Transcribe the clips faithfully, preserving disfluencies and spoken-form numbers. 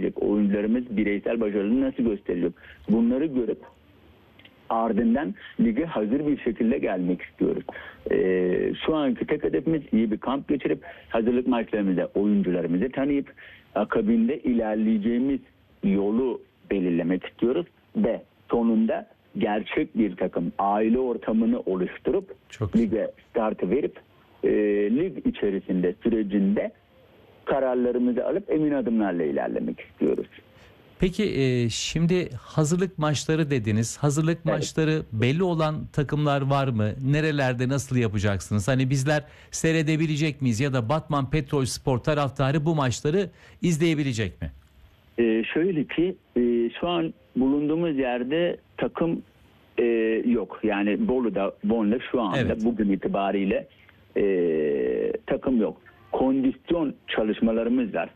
gösterecek? Oyuncularımız bireysel başarılı nasıl gösterecek? Bunları görüp ardından lige hazır bir şekilde gelmek istiyoruz. Ee, şu anki tek hedefimiz iyi bir kamp geçirip hazırlık maçlarımızda oyuncularımızı tanıyıp akabinde ilerleyeceğimiz yolu belirlemek istiyoruz ve sonunda gerçek bir takım aile ortamını oluşturup Çok lige startı verip e, lig içerisinde sürecinde kararlarımızı alıp emin adımlarla ilerlemek istiyoruz. Peki e, şimdi hazırlık maçları dediniz. Hazırlık Evet. maçları belli olan takımlar var mı? Nerelerde nasıl yapacaksınız? Hani bizler seyredebilecek miyiz ya da Batman Petrolspor taraftarı bu maçları izleyebilecek mi? Ee, şöyle ki e, şu an bulunduğumuz yerde takım e, yok. Yani Bolu'da, Bon'da şu anda Evet. bugün itibariyle e, takım yok. Kondisyon çalışmalarımız var.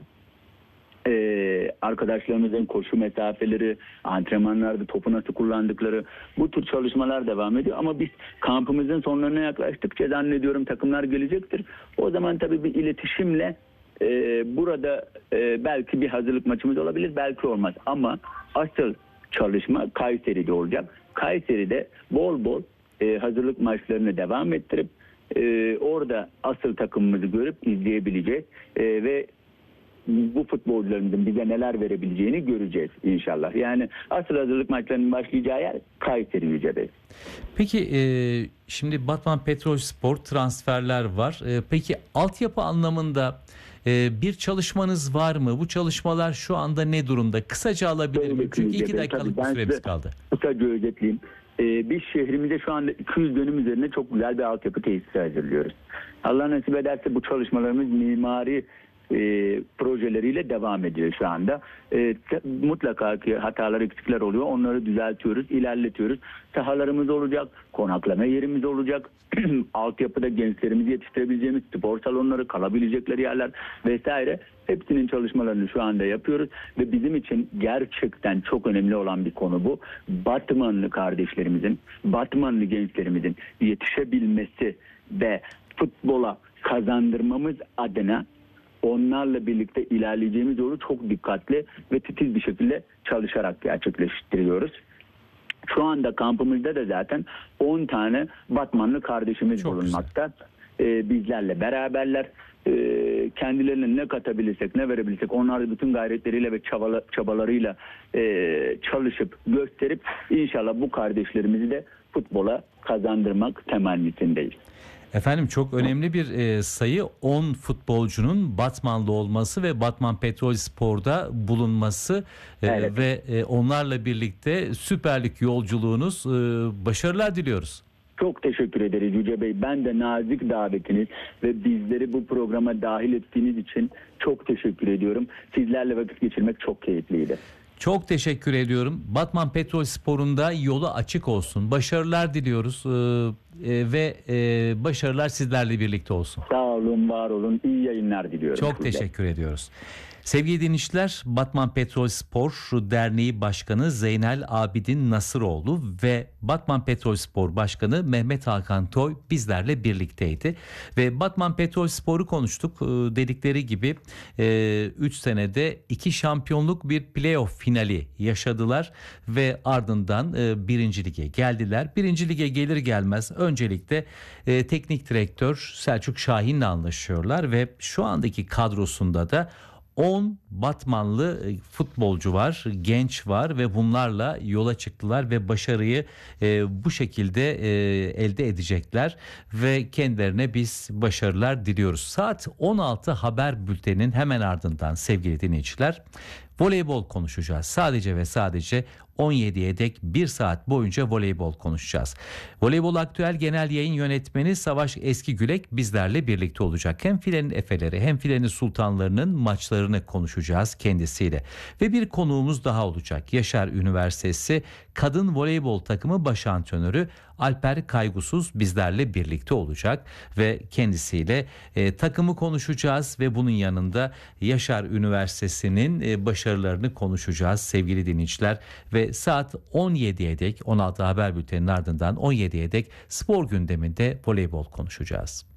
Ee, arkadaşlarımızın koşu mesafeleri, antrenmanlarda topu nasıl kullandıkları, bu tür çalışmalar devam ediyor. Ama biz kampımızın sonlarına yaklaştıkça zannediyorum takımlar gelecektir. O zaman tabii bir iletişimle e, burada e, belki bir hazırlık maçımız olabilir, belki olmaz. Ama asıl çalışma Kayseri'de olacak. Kayseri'de bol bol e, hazırlık maçlarını devam ettirip e, orada asıl takımımızı görüp izleyebileceğiz e, ve bu futbolcularımızın bize neler verebileceğini göreceğiz inşallah. Yani asıl hazırlık maçlarının başlayacağı yer Kayseri Yüce Bey. Peki e, şimdi Batman Petrolspor transferler var. E, peki altyapı anlamında e, bir çalışmanız var mı? Bu çalışmalar şu anda ne durumda? Kısaca alabilir miyim? Çünkü iki dakikalık bir süremiz kaldı. Kısaca özetleyeyim. Ee, biz şehrimize şu anda iki yüz dönüm üzerine çok güzel bir altyapı tesisi hazırlıyoruz. Allah nasip ederse bu çalışmalarımız mimari E, projeleriyle devam ediyor şu anda. E, te, mutlaka ki hatalar, eksikler oluyor. Onları düzeltiyoruz, ilerletiyoruz. Sahalarımız olacak, konaklama yerimiz olacak. Altyapıda gençlerimizi yetiştirebileceğimiz spor salonları, kalabilecekleri yerler vesaire. Hepsinin çalışmalarını şu anda yapıyoruz ve bizim için gerçekten çok önemli olan bir konu bu. Batmanlı kardeşlerimizin, Batmanlı gençlerimizin yetişebilmesi ve futbola kazandırmamız adına onlarla birlikte ilerleyeceğimiz yolu çok dikkatli ve titiz bir şekilde çalışarak gerçekleştiriyoruz. Şu anda kampımızda da zaten on tane Batmanlı kardeşimiz çok bulunmakta. Ee, bizlerle beraberler. Ee, kendilerine ne katabilirsek, ne verebilirsek onlar da bütün gayretleriyle ve çabala, çabalarıyla e, çalışıp gösterip inşallah bu kardeşlerimizi de futbola kazandırmak temennisindeyiz. Efendim çok önemli bir e, sayı, on futbolcunun Batmanlı olması ve Batman Petrolspor'da bulunması e, Evet. ve e, onlarla birlikte Süper Lig yolculuğunuz, e, başarılar diliyoruz. Çok teşekkür ederiz Yüce Bey. Ben de nazik davetiniz ve bizleri bu programa dahil ettiğiniz için çok teşekkür ediyorum. Sizlerle vakit geçirmek çok keyifliydi. Çok teşekkür ediyorum. Batman Petrolspor'un da yolu açık olsun. Başarılar diliyoruz ee, e, ve e, başarılar sizlerle birlikte olsun. Sağ olun, var olun. İyi yayınlar diliyorum. Çok size. teşekkür ediyoruz. Sevgili dinleyiciler, Batman Petrolspor Derneği Başkanı Zeynel Abidin Nasıroğlu ve Batman Petrolspor Başkanı Mehmet Hakan Toy bizlerle birlikteydi. Ve Batman Petrolspor'u konuştuk. Ee, dedikleri gibi üç senede iki şampiyonluk, bir playoff finali yaşadılar ve ardından e, birinci lige geldiler. Birinci lige gelir gelmez öncelikle e, teknik direktör Selçuk Şahin'le anlaşıyorlar ve şu andaki kadrosunda da on Batmanlı futbolcu var, genç var ve bunlarla yola çıktılar ve başarıyı e, bu şekilde e, elde edecekler ve kendilerine biz başarılar diliyoruz. Saat on altı haber bülteninin hemen ardından sevgili dinleyiciler voleybol konuşacağız. Sadece ve sadece on yediye dek bir saat boyunca voleybol konuşacağız. Voleybol Aktüel Genel Yayın Yönetmeni Savaş Eskigülek bizlerle birlikte olacak. Hem filenin efeleri hem filenin sultanlarının maçlarını konuşacağız kendisiyle. Ve bir konuğumuz daha olacak. Yaşar Üniversitesi Kadın Voleybol Takımı Baş Antrenörü Alper Kaygusuz bizlerle birlikte olacak ve kendisiyle e, takımı konuşacağız ve bunun yanında Yaşar Üniversitesi'nin e, başarılarını konuşacağız sevgili dinleyiciler ve saat on yediye dek on altı haber bülteninin ardından on yediye dek spor gündeminde voleybol konuşacağız.